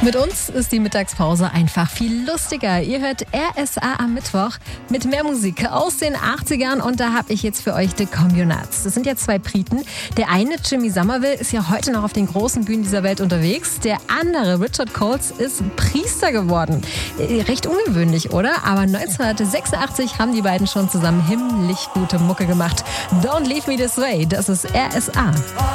Mit uns ist die Mittagspause einfach viel lustiger. Ihr hört RSA am Mittwoch mit mehr Musik aus den 80ern und da habe ich jetzt für euch The Communards. Das sind ja zwei Briten. Der eine, Jimmy Somerville, ist ja heute noch auf den großen Bühnen dieser Welt unterwegs. Der andere, Richard Coles, ist Priester geworden. Recht ungewöhnlich, oder? Aber 1986 haben die beiden schon zusammen himmlisch gute Mucke gemacht. Don't Leave Me This Way, das ist RSA.